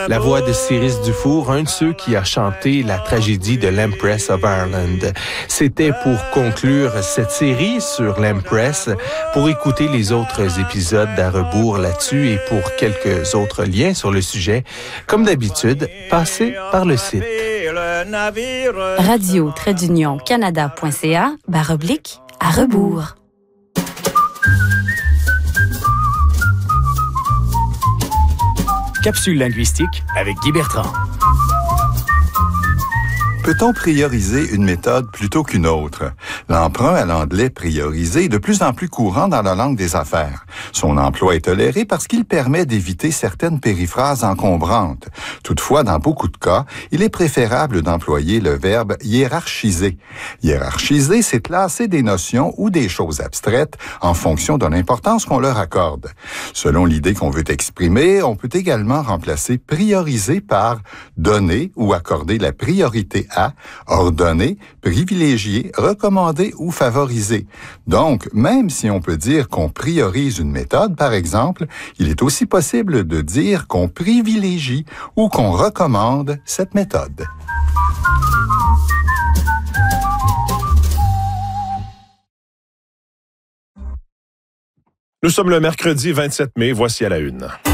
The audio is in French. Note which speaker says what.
Speaker 1: La voix de Cyrus Dufour, un de ceux qui a chanté la tragédie de l'Empress of Ireland. C'était pour conclure cette série sur l'Empress. Pour écouter les autres épisodes d'À rebours là-dessus et pour quelques autres liens sur le sujet, comme d'habitude, passez par le site
Speaker 2: radio-canada.ca/à rebours.
Speaker 3: Capsule linguistique avec Guy Bertrand.
Speaker 4: Peut-on prioriser une méthode plutôt qu'une autre? L'emprunt à l'anglais priorisé est de plus en plus courant dans la langue des affaires. Son emploi est toléré parce qu'il permet d'éviter certaines périphrases encombrantes. Toutefois, dans beaucoup de cas, il est préférable d'employer le verbe hiérarchiser. Hiérarchiser, c'est classer des notions ou des choses abstraites en fonction de l'importance qu'on leur accorde. Selon l'idée qu'on veut exprimer, on peut également remplacer prioriser par donner ou accorder la priorité à, ordonner, privilégier, recommander ou favoriser. Donc, même si on peut dire qu'on priorise une méthode, par exemple, il est aussi possible de dire qu'on privilégie ou qu'on recommande cette méthode.
Speaker 5: Nous sommes le mercredi 27 mai, voici à la une.